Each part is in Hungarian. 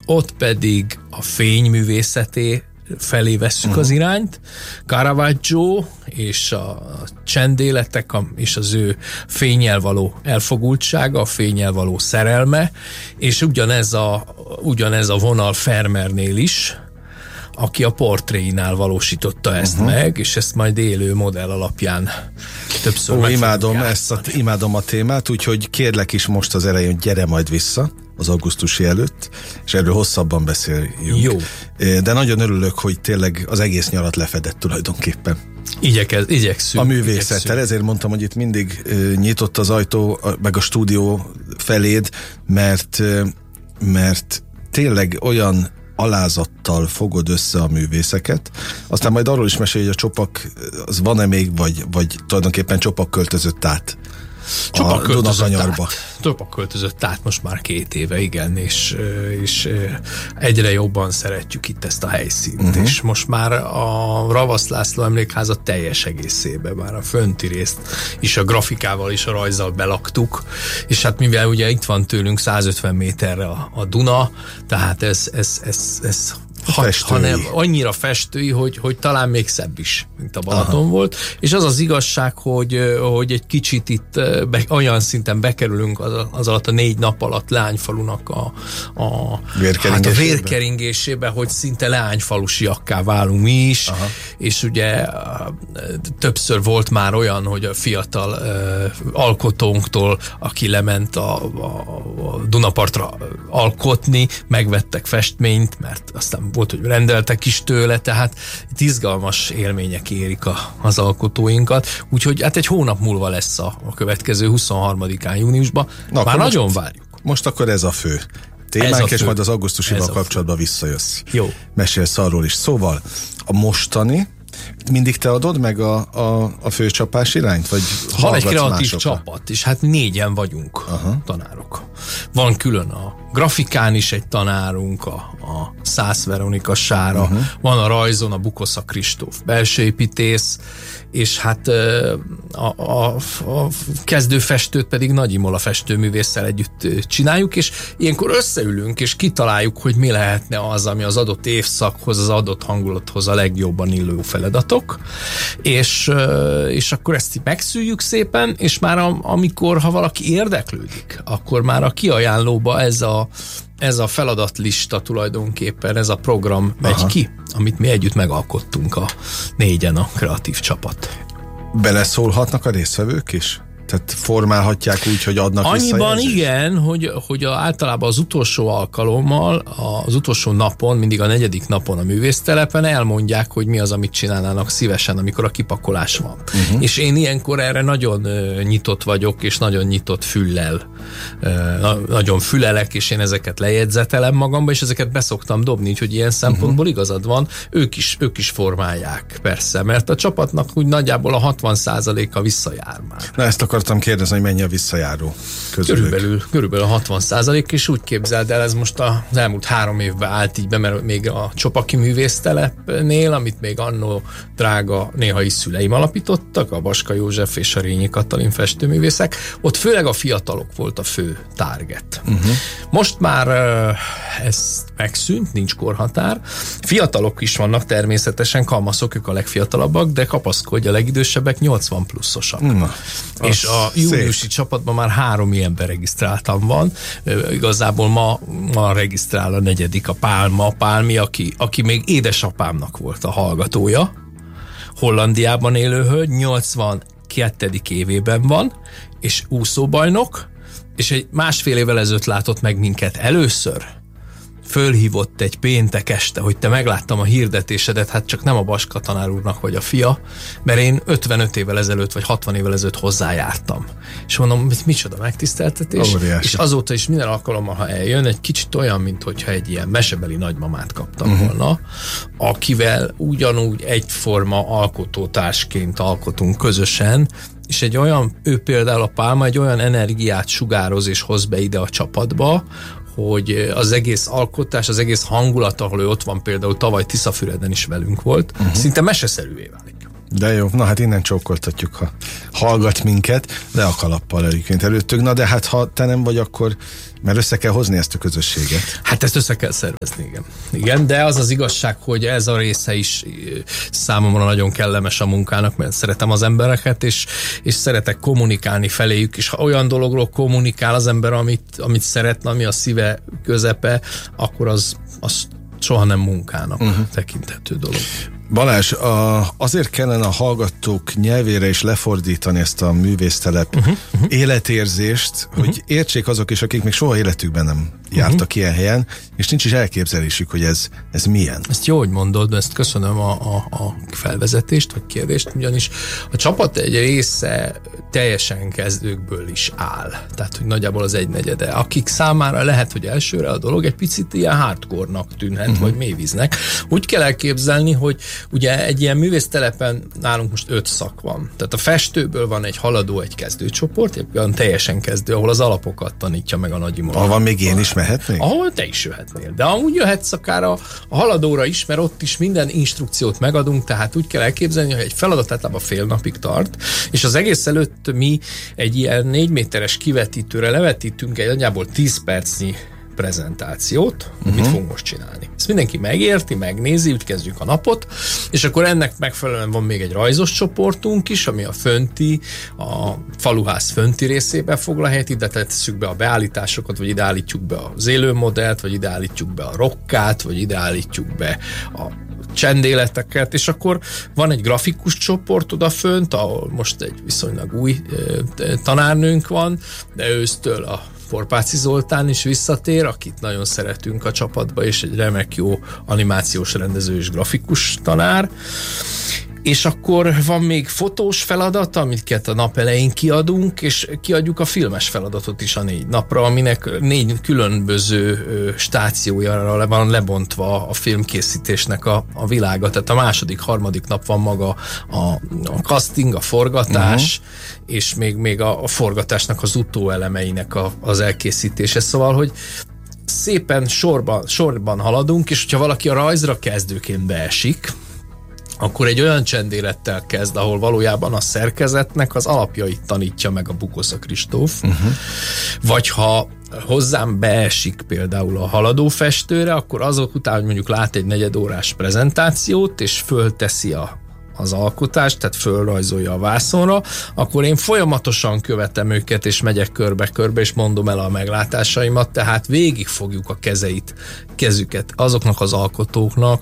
ott pedig a fényművészeté felé vesszük az irányt. Caravaggio és a csendéletek és az ő fénnyel való elfogultsága, a fénnyel való szerelme, és ugyanez a vonal Vermeernél is, aki a portréinál valósította ezt meg, és ezt majd élő modell alapján többször imádom a témát, úgyhogy kérlek is most az elején, gyere majd vissza az augusztusi előtt, és erről hosszabban beszéljünk. Jó. De nagyon örülök, hogy tényleg az egész nyarat lefedett tulajdonképpen. Igyekszünk. A művészettel, ezért mondtam, hogy itt mindig nyitott az ajtó, meg a stúdió feléd, mert tényleg olyan alázattal fogod össze a művészeket. Aztán majd arról is mesélj, hogy a Csopak, az van-e még, vagy tulajdonképpen Csopak költözött át a Dunakanyarba. Csopak költözött át most már 2 éve, igen, és egyre jobban szeretjük itt ezt a helyszínt, és most már a Ravasz László Emlékházat teljes egészébe, már a fönti részt is a grafikával és a rajzzal belaktuk, és hát mivel ugye itt van tőlünk 150 méterre a Duna, tehát ez hanem annyira festői, hogy talán még szebb is, mint a Balaton volt. És az az igazság, hogy egy kicsit itt olyan szinten bekerülünk az alatt a 4 nap alatt Leányfalunak a vérkeringésébe, hogy szinte leányfalusiakká válunk mi is, és ugye többször volt már olyan, hogy a fiatal alkotónktól, aki lement a Dunapartra alkotni, megvettek festményt, mert aztán volt, hogy rendeltek is tőle, tehát itt izgalmas élmények érik az alkotóinkat, úgyhogy hát egy hónap múlva lesz a következő 23-án júniusban. Már nagyon várjuk. Most akkor ez a fő témánk, és majd az augusztusival kapcsolatban visszajössz. Jó. Mesélsz arról is. Szóval a mostani, mindig te adod meg a főcsapás irányt? Vagy van egy kreatív csapat, és hát 4-en vagyunk tanárok. Van külön a grafikán is egy tanárunk, a Szász Veronika Sára, van a rajzon a Bukosza Kristóf belsőépítész, és hát a kezdőfestőt pedig Nagy Imola festőművésszel együtt csináljuk, és ilyenkor összeülünk, és kitaláljuk, hogy mi lehetne az, ami az adott évszakhoz, az adott hangulathoz a legjobban illő feladatok, és akkor ezt így megszűjjük szépen, és már amikor, ha valaki érdeklődik, akkor már a kiajánlóba ez a feladatlista tulajdonképpen, ez a program megy ki, amit mi együtt megalkottunk a 4-en, a kreatív csapat. Beleszólhatnak a résztvevők is? Tehát formálhatják úgy, hogy adnak visszajelzést? Annyiban igen, hogy általában az utolsó alkalommal, az utolsó napon, mindig a 4. napon a művésztelepen elmondják, hogy mi az, amit csinálnának szívesen, amikor a kipakolás van. És én ilyenkor erre nagyon nyitott vagyok, és nagyon nyitott füllel. Nagyon fülelek, és én ezeket lejegyzetelem magamba, és ezeket beszoktam dobni, úgyhogy ilyen szempontból igazad van, ők is formálják, persze, mert a csapatnak úgy nagyjából a 60%-a visszajár már. Na, ezt akartam kérdezni, hogy mennyi a visszajáró közülük? Körülbelül a 60%, és úgy képzeld el, ez most az elmúlt 3 évben állt így be, mert még a Csopaki művésztelepnél, amit még annó drága néhai szüleim alapítottak, a Baska József és a Rényi Katalin festőművészek, ott főleg a fiatalok volt a fő target. Most már ez megszűnt, nincs korhatár. Fiatalok is vannak természetesen, kamaszok, ők a legfiatalabbak, de kapaszkodj, a legidősebbek 80 pluszosak. És a júniusi csapatban már 3 ilyen beregisztráltam van. Igazából ma regisztrál a 4. a Pálmi, aki még édesapámnak volt a hallgatója. Hollandiában élő hölgy, 82. évében van, és úszóbajnok, és egy 1,5 évvel ezelőtt látott meg minket először. Fölhívott egy péntek este, hogy te megláttam a hirdetésedet, hát csak nem a Baska tanár úrnak vagy a fia, mert én 55 évvel ezelőtt vagy 60 évvel ezelőtt hozzájártam. És mondom, micsoda megtiszteltetés. És azóta is minden alkalommal, ha eljön, egy kicsit olyan, mintha egy ilyen mesebeli nagymamát kaptam volna, akivel ugyanúgy egyforma alkotótársként alkotunk közösen, és egy olyan, ő például a Pálma egy olyan energiát sugároz és hoz be ide a csapatba, hogy az egész alkotás, az egész hangulat, ahol ő ott van, például tavaly Tiszafüreden is velünk volt, szinte meseszerűvé válik. De jó, na hát innen csókoltatjuk, ha hallgat minket, de a kalappal egyébként előttük. Na de hát ha te nem vagy, akkor mert össze kell hozni ezt a közösséget. Hát ezt össze kell szervezni, igen. Igen, de az az igazság, hogy ez a része is számomra nagyon kellemes a munkának, mert szeretem az embereket, és szeretek kommunikálni feléjük, és ha olyan dologról kommunikál az ember, amit szeretne, ami a szíve közepe, akkor az soha nem munkának tekinthető dolog. Balázs, azért kellene a hallgatók nyelvére is lefordítani ezt a művésztelep életérzést, hogy értsék azok is, akik még soha életükben nem jártak ilyen helyen, és nincs is elképzelésük, hogy ez milyen. Ezt jó, hogy mondod, ezt köszönöm a felvezetést, vagy kérdést, ugyanis a csapat egy része teljesen kezdőkből is áll. Tehát, hogy nagyjából az egynegyede. Akik számára lehet, hogy elsőre a dolog egy picit ilyen hardcore-nak tűnhet, vagy mélyvíznek. Úgy kell elképzelni, hogy ugye egy ilyen művésztelepen nálunk most 5 szak van. Tehát a festőből van egy haladó, egy kezdőcsoport, egy teljesen kezdő, ahol az alapokat tanítja meg a nagyimon. Ahol van még én is mehetnék? Ahol te is jöhetnél. De amúgy jöhetsz akár a haladóra is, mert ott is minden instrukciót megadunk, tehát úgy kell elképzelni, hogy egy feladat általában fél napig tart, és az egész előtt mi egy ilyen 4 méteres kivetítőre levetítünk egy nagyjából 10 percnyi prezentációt, mit fogunk most csinálni. Ezt mindenki megérti, megnézi, úgy kezdjük a napot, és akkor ennek megfelelően van még egy rajzos csoportunk is, ami a faluház fönti részébe foglal helyet, ide tesszük be a beállításokat, vagy ide állítjuk be az élőmodellt, vagy ide állítjuk be a rokkát, vagy ide állítjuk be a csendéleteket, és akkor van egy grafikus csoport odafönt, ahol most egy viszonylag új tanárnőnk van, de ősztől a Porpáci Zoltán is visszatér, akit nagyon szeretünk a csapatba, és egy remek jó animációs rendező és grafikus tanár. És akkor van még fotós feladat, amiket a nap elején kiadunk, és kiadjuk a filmes feladatot is a 4 napra, aminek 4 különböző stációjára van lebontva a filmkészítésnek a világa. Tehát a második, harmadik nap van maga a casting, a forgatás, és még a forgatásnak az utóelemeinek az elkészítése. Szóval, hogy szépen sorban haladunk, és hogyha valaki a rajzra kezdőként beesik, akkor egy olyan csendélettel kezd, ahol valójában a szerkezetnek az alapjait tanítja meg a Bukosza Kristóf. Vagy ha hozzám beesik például a haladófestőre, akkor azok után, hogy mondjuk lát egy negyedórás prezentációt, és fölteszi az alkotást, tehát fölrajzolja a vászonra, akkor én folyamatosan követem őket, és megyek körbe-körbe, és mondom el a meglátásaimat, tehát végig fogjuk a kezüket azoknak az alkotóknak,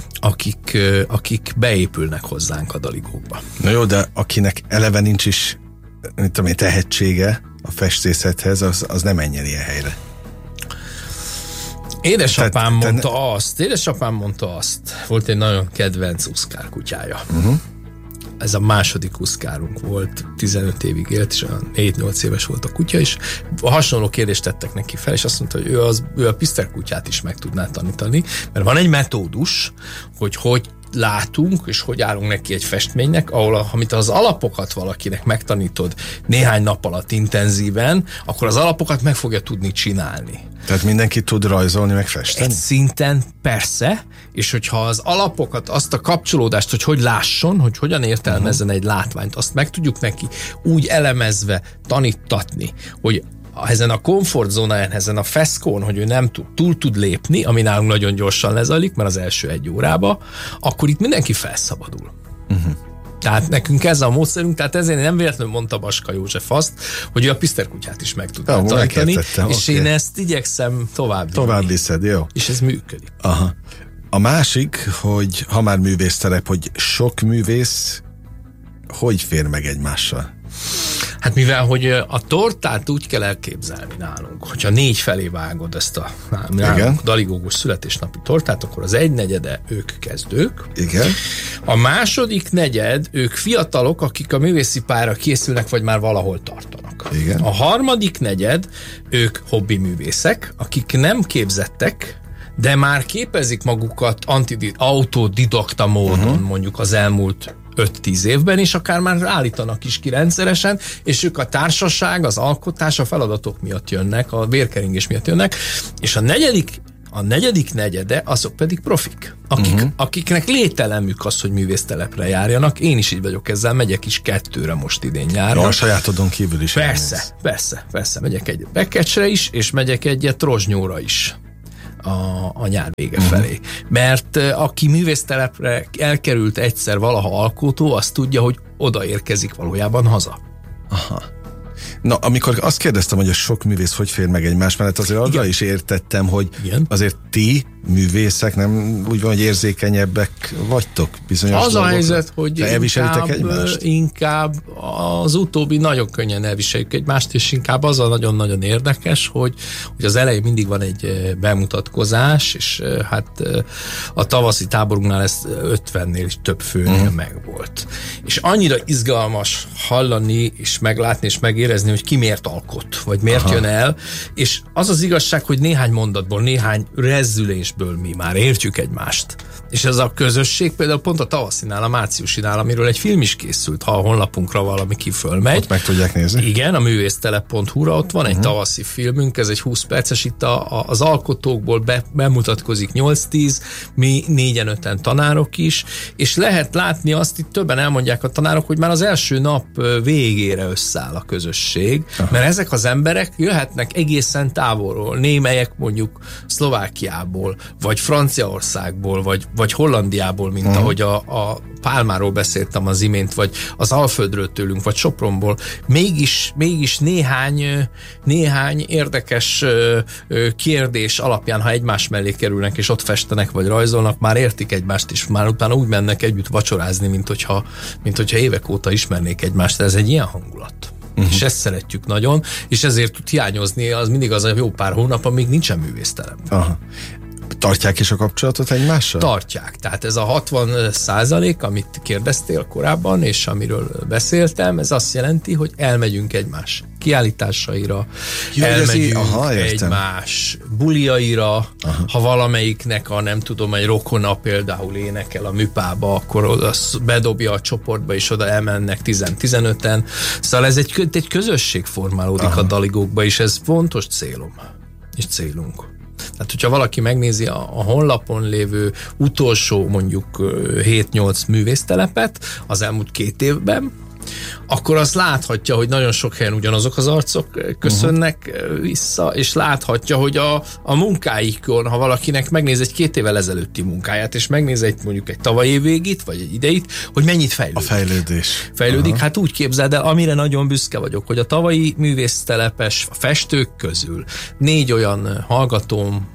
akik beépülnek hozzánk a daligókba. Na jó, de akinek eleve nincs is tehetsége a festészethez, az nem menjen ilyen helyre. Édesapám mondta azt, volt egy nagyon kedvenc uszkár kutyája. Ez a második uszkárunk volt, 15 évig élt, és 7-8 éves volt a kutya, és hasonló kérdést tettek neki fel, és azt mondta, hogy ő a piszterkutyát is meg tudná tanítani, mert van egy metódus, hogy látunk, és hogy állunk neki egy festménynek, ahol amit az alapokat valakinek megtanítod néhány nap alatt intenzíven, akkor az alapokat meg fogja tudni csinálni. Tehát mindenki tud rajzolni, meg festeni? Egy szinten persze, és hogyha az alapokat, azt a kapcsolódást, hogy lásson, hogy hogyan értelmezzen egy látványt, azt meg tudjuk neki úgy elemezve tanítatni, hogy ezen a komfortzónáján, ezen a feszkón, hogy ő nem túl tud lépni, ami nálunk nagyon gyorsan lezajlik, mert az első 1 órába, akkor itt mindenki felszabadul. Tehát nekünk ez a módszerünk, tehát ezért nem véletlenül mondta Baska József azt, hogy ő a piszterkutyát is meg tudná tanítani, és én ezt igyekszem tovább viszed, jó. És ez működik. Aha. A másik, hogy ha már művésztelep, hogy sok művész hogy fér meg egymással? Hát mivel, hogy a tortát úgy kell elképzelni nálunk, hogyha 4 felé vágod ezt a daligógus születésnapi tortát, akkor az 1/4 ők kezdők. Igen. A második negyed, ők fiatalok, akik a művészi pályára készülnek, vagy már valahol tartanak. Igen. A harmadik negyed, ők hobbi művészek, akik nem képzettek, de már képezik magukat autodidakta módon, mondjuk az elmúlt 5-10 évben, és akár már állítanak is ki rendszeresen, és ők a társaság, az alkotás, a feladatok miatt jönnek, a vérkeringés miatt jönnek, és a negyedik, A negyedik negyede, azok pedig profik, akiknek lételemük az, hogy művésztelepre járjanak. Én is így vagyok ezzel, megyek is 2-re most idén nyáron. A sajátodon kívül is. Persze. Megyek egyet Bekecsre is, és megyek egyet Rozsnyóra is a nyár vége felé. Mert aki művésztelepre elkerült egyszer valaha Alkótól, az tudja, hogy odaérkezik valójában haza. Aha. Na, amikor azt kérdeztem, hogy a sok művész hogy fér meg egymás mellett, azért arra is értettem, hogy azért ti művészek nem úgy van, hogy érzékenyebbek vagytok bizonyos az dolgokra. A helyzet, hogy inkább az utóbbi nagyon könnyen elviseljük egymást, és inkább az a nagyon-nagyon érdekes, hogy az elején mindig van egy bemutatkozás, és hát a tavaszi táborunknál ez 50-nél is több főnél megvolt. És annyira izgalmas hallani, és meglátni, és megérezni, hogy ki miért alkot, vagy miért jön el, és az az igazság, hogy néhány mondatból, néhány rezzülésből mi már értjük egymást. És ez a közösség például pont a tavaszinál, a márciusinál, amiről egy film is készült, ha a honlapunkra valami kifölmegy. Ott meg tudják nézni? Igen, a művésztelep.hu-ra ott van egy tavaszi filmünk, ez egy 20 perces, itt az alkotókból bemutatkozik 8-10, mi 4-5 tanárok is, és lehet látni azt, itt többen elmondják a tanárok, hogy már az első nap végére összeáll a közösség, mert ezek az emberek jöhetnek egészen távolról, némelyek mondjuk Szlovákiából, vagy Franciaországból, vagy Hollandiából, mint ahogy a Pálmáról beszéltem az imént, vagy az Alföldről tőlünk, vagy Sopronból. Mégis néhány érdekes kérdés alapján, ha egymás mellé kerülnek, és ott festenek, vagy rajzolnak, már értik egymást, és már utána úgy mennek együtt vacsorázni, mint hogyha évek óta ismernék egymást. Ez egy ilyen hangulat. És ezt szeretjük nagyon, és ezért tud hiányozni az mindig az a jó pár hónap, amíg nincsen művésztelem. Tartják is a kapcsolatot egymással? Tartják. Tehát ez a 60%, amit kérdeztél korábban, és amiről beszéltem, ez azt jelenti, hogy elmegyünk egymás kiállításaira, elmegyünk egymás buliaira, ha valamelyiknek egy rokona például énekel a műpába, akkor oda bedobja a csoportba, és oda elmennek 10-15-en. Szóval ez egy közösség formálódik a daligókba, és ez fontos célom és célunk. Tehát, hogyha valaki megnézi a honlapon lévő utolsó mondjuk 7-8 művésztelepet az elmúlt 2 évben, akkor azt láthatja, hogy nagyon sok helyen ugyanazok az arcok köszönnek vissza, és láthatja, hogy a munkáikon, ha valakinek megnéz egy 2 évvel ezelőtti munkáját, és megnéz mondjuk egy tavalyi év végét, vagy egy ideit, hogy mennyit fejlődik. A fejlődés. Fejlődik, hát úgy képzeld el, amire nagyon büszke vagyok, hogy a tavalyi művésztelepes festők közül 4 olyan hallgatóm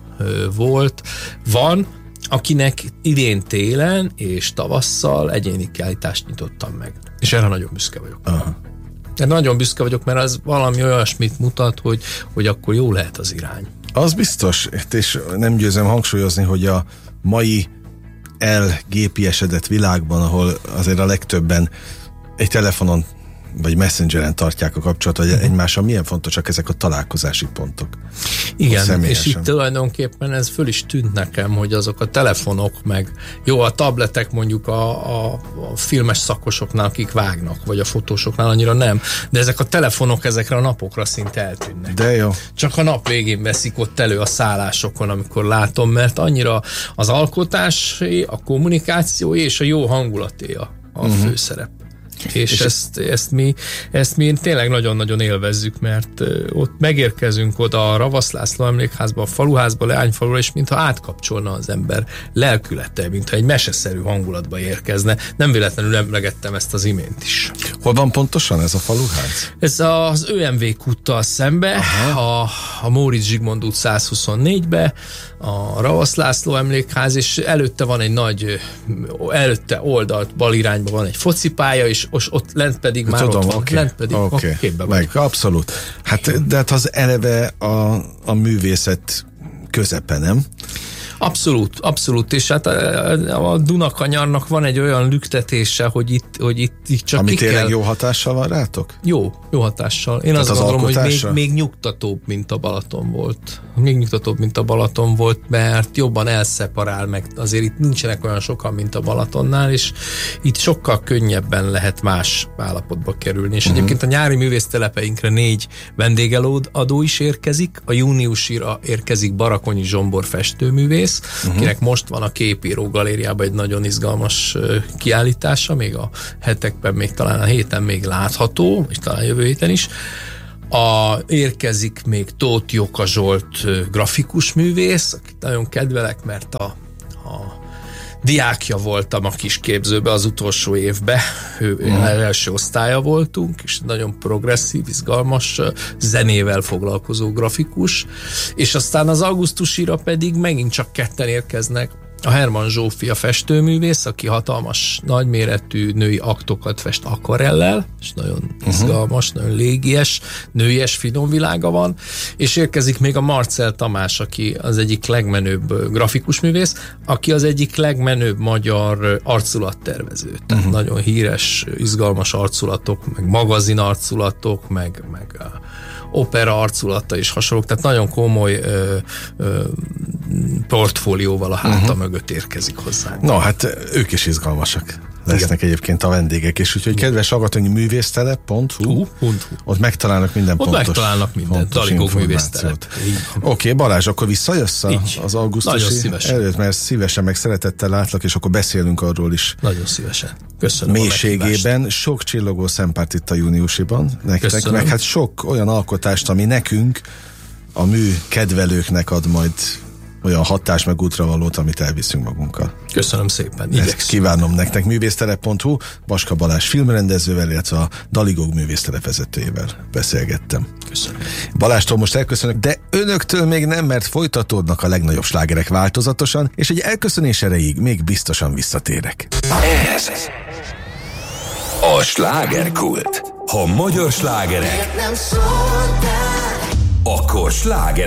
van, akinek idén télen és tavasszal egyéni kiállítást nyitottam meg. És erre nagyon büszke vagyok. De nagyon büszke vagyok, mert az valami olyasmit mutat, hogy akkor jó lehet az irány. Az biztos, és nem győzöm hangsúlyozni, hogy a mai elgépiesedett világban, ahol azért a legtöbben egy telefonon vagy messengeren tartják a kapcsolatot, vagy egymással, milyen fontosak ezek a találkozási pontok. Igen, és itt tulajdonképpen ez föl is tűnt nekem, hogy azok a telefonok, meg jó, a tabletek mondjuk a filmes szakosoknál, akik vágnak, vagy a fotósoknál annyira nem, de ezek a telefonok ezekre a napokra szinte eltűnnek. De jó. Csak a nap végén veszik ott elő a szállásokon, amikor látom, mert annyira az alkotásé, a kommunikációé és a jó hangulaté a főszerep. És ezt mi tényleg nagyon-nagyon élvezzük, mert ott megérkezünk oda a Ravasz László emlékházba, a faluházba, Leányfalura, és mintha átkapcsolna az ember lelkülete, mintha egy meseszerű hangulatba érkezne. Nem véletlenül emlegettem ezt az imént is. Hol van pontosan ez a faluház? Ez az ÖMV kúttal szembe, a Móricz Zsigmond út 124-be, a Ravasz László emlékház, és előtte van egy nagy, előtte oldalt bal irányba van egy focipálya, és ott lent pedig már tudom, ott van. Lent pedig képbe van. Abszolút. Hát, de hát az eleve a művészet közepe, nem? Abszolút, és hát a Dunakanyarnak van egy olyan lüktetése, hogy itt csak ami tényleg kell... jó hatással van rátok? Jó hatással. Én azt gondolom, hogy még nyugtatóbb, mint a Balaton volt. Még nyugtatóbb, mint a Balaton volt, mert jobban elszeparál meg. Azért itt nincsenek olyan sokan, mint a Balatonnál, és itt sokkal könnyebben lehet más állapotba kerülni. És egyébként a nyári művésztelepeinkre 4 vendégeladó is érkezik. A júniusira érkezik Barakonyi Zsombor festőművész, akinek most van a Képíró galériában egy nagyon izgalmas kiállítása, még a hetekben, még talán a héten még látható, és talán jövő héten is. Érkezik még Tóth Joka Zsolt grafikus művész, akit nagyon kedvelek, mert a diákja voltam a kisképzőbe az utolsó évbe, első osztálya voltunk, és nagyon progresszív, izgalmas, zenével foglalkozó grafikus, és aztán az augusztusira pedig megint csak ketten érkeznek. A Herman Zsófia festőművész, aki hatalmas, nagyméretű női aktokat fest akvarellel, és nagyon izgalmas, nagyon légies, nőies, finom világa van, és érkezik még a Marcel Tamás, aki az egyik legmenőbb grafikus művész, aki az egyik legmenőbb magyar arculattervező. Tehát nagyon híres, izgalmas arculatok, meg magazin arculatok, meg opera arculata és hasonlók, tehát nagyon komoly portfólióval a háta mögött érkezik hozzánk. No, hát ők is izgalmasak lesznek egyébként a vendégek, és úgyhogy kedves hallgatói, művésztelep.hu, ott megtalálnak minden ott pontos, megtalálnak mindent, Daligók művésztelep. Oké, Balázs, akkor visszajössz az augusztusi előtt, mert szívesen meg szeretettel látlak, és akkor beszélünk arról is. Nagyon szívesen. Köszönöm. Mélységében sok csillogó szempárt itt a júniusiban nektek, köszönöm. Meg hát sok olyan alkotást, ami nekünk, a mű kedvelőknek ad majd olyan hatás meg útravalót, amit elviszünk magunkkal. Köszönöm szépen. Ezt kívánom nektek. Művésztelep.hu, Baska Balázs filmrendezővel, illetve a Daligók művésztelep vezetőjével beszélgettem. Köszönöm. Balástól most elköszönök, de önöktől még nem, mert folytatódnak a legnagyobb slágerek változatosan, és egy elköszönés erejéig még biztosan visszatérek. Ez a slágerkult. Ha magyar slágerek, akkor slágerek.